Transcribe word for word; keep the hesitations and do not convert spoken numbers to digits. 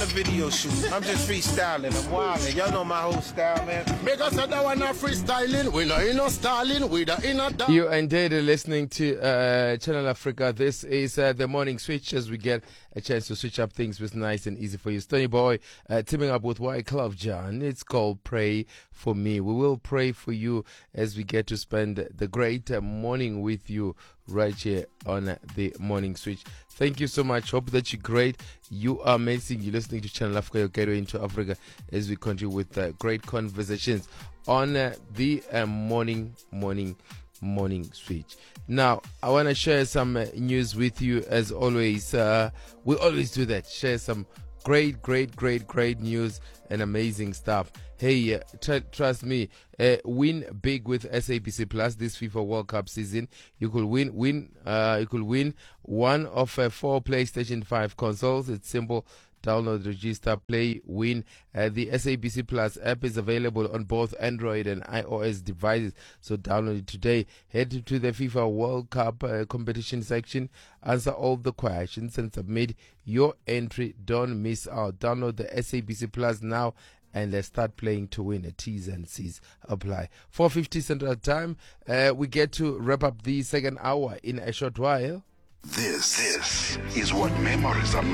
a video shoot. I'm just freestyling. I'm wilding. Y'all know my whole style, man. Make us a that one a freestyling. We no in no styling. We the in a da- You indeed are listening to uh, Channel Africa. This is uh, the morning switch as we get a chance to switch up things with nice and easy for you. Stony Boy uh, teaming up with Wyclef Jean. It's called Pray For Me. We will pray for you as we get to spend the great uh, morning with you right here on uh, the morning switch. Thank you so much. Hope that you're great. You are amazing. You're listening to Channel Africa, your gateway into Africa, as we continue with uh, great conversations on uh, the uh, morning, morning, morning switch. Now, I want to share some uh, news with you as always. Uh, we always do that. Share some great, great, great, great news and amazing stuff. Hey, uh, tr- trust me, uh, win big with S A B C Plus this FIFA World Cup season. You could win, win, uh, you could win one of uh, four PlayStation five consoles. It's simple. Download, register, play, win. Uh, the S A B C Plus app is available on both Android and iOS devices, so download it today. Head to the FIFA World Cup uh, competition section, answer all the questions, and submit your entry. Don't miss out. Download the S A B C Plus now and let's start playing to win. A T's and C's apply. four fifty Central Time. Uh, we get to wrap up the second hour in a short while. This, this is what memories are made.